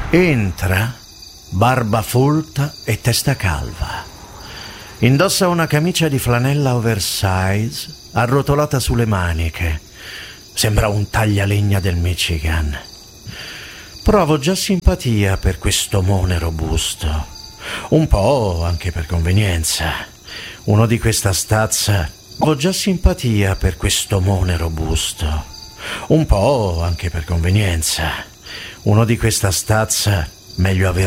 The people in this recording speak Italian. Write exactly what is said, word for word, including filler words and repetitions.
Entra, barba folta e testa calva. Indossa una camicia di flanella oversize arrotolata sulle maniche. Sembra un taglialegna del Michigan. Provo già simpatia per quest'omone robusto. Un po' anche per convenienza. Uno di questa stazza. Ho già simpatia per quest'omone robusto. Un po' anche per convenienza. Uno di questa stazza, meglio averlo